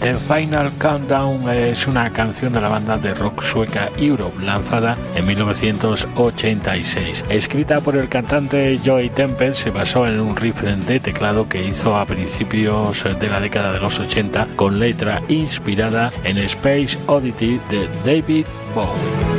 The Final Countdown es una canción de la banda de rock sueca Europe, lanzada en 1986. Escrita por el cantante Joey Tempest, se basó en un riff de teclado que hizo a principios de la década de los 80 con letra inspirada en Space Oddity de David Bowie.